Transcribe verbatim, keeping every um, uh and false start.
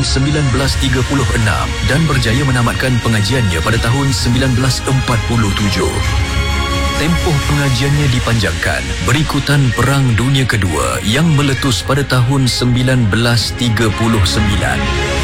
sembilan belas tiga puluh enam dan berjaya menamatkan pengajiannya pada tahun sembilan belas empat puluh tujuh. Tempoh pengajiannya dipanjangkan berikutan Perang Dunia Kedua yang meletus pada tahun sembilan belas tiga puluh sembilan.